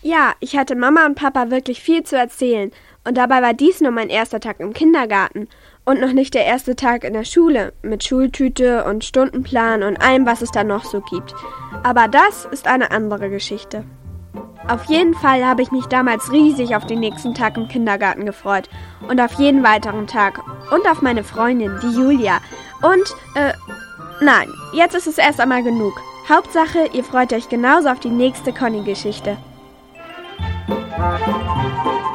Ja, ich hatte Mama und Papa wirklich viel zu erzählen. Und dabei war dies nur mein erster Tag im Kindergarten. Und noch nicht der erste Tag in der Schule, mit Schultüte und Stundenplan und allem, was es da noch so gibt. Aber das ist eine andere Geschichte. Auf jeden Fall habe ich mich damals riesig auf den nächsten Tag im Kindergarten gefreut. Und auf jeden weiteren Tag. Und auf meine Freundin, die Julia. Und, nein, jetzt ist es erst einmal genug. Hauptsache, ihr freut euch genauso auf die nächste Conny-Geschichte.